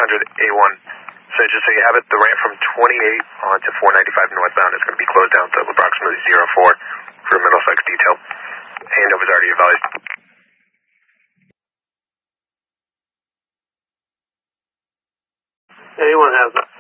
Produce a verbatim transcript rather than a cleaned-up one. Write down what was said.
hundred A one. So just so you have it, the ramp from twenty-eight on to four ninety-five northbound is going to be closed down to approximately zero four for Middlesex detail. Handover is already advised. Anyone has it.